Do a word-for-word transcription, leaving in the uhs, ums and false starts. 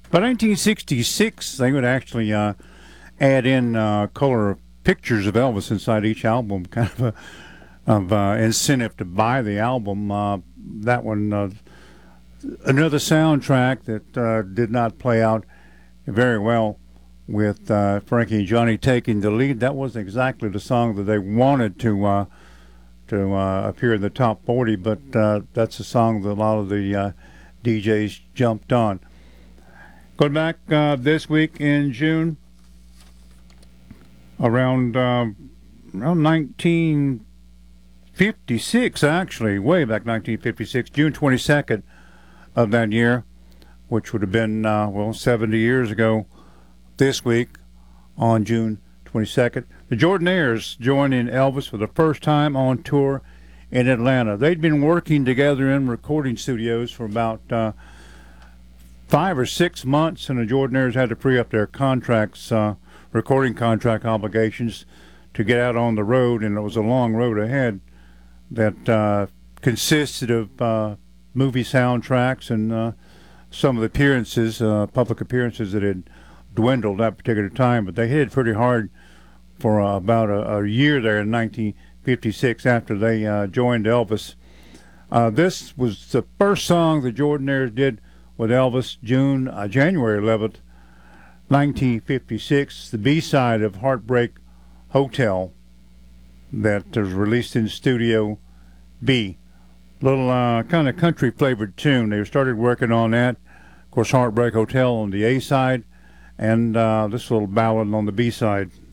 By nineteen sixty-six, they would actually uh, add in uh, color pictures of Elvis inside each album, kind of a of uh, incentive to buy the album. Uh, that one, uh, another soundtrack that uh, did not play out very well with uh, Frankie and Johnny taking the lead. That wasn't exactly the song that they wanted to uh, to uh, appear in the top forty, but uh, that's a song that a lot of the uh, D Js jumped on. Going back uh, this week in June, around uh, around nineteen fifty-six, actually, way back nineteen fifty-six, June twenty-second of that year, which would have been, uh, well, seventy years ago this week on June twenty-second. The Jordanaires joining Elvis for the first time on tour in Atlanta. They'd been working together in recording studios for about uh, five or six months, and the Jordanaires had to free up their contracts, uh, recording contract obligations, to get out on the road, and it was a long road ahead that uh, consisted of uh, movie soundtracks and uh, some of the appearances, uh, public appearances that had dwindled that particular time. But they hit it pretty hard for uh, about a, a year there in nineteen fifty-six after they uh, joined Elvis. Uh, this was the first song the Jordanaires did with Elvis, June, uh, January eleventh, nineteen fifty-six, the B-side of Heartbreak Hotel that was released in Studio B. Little uh, kind of country-flavored tune. They started working on that. Of course, Heartbreak Hotel on the A-side, and uh, this little ballad on the B-side.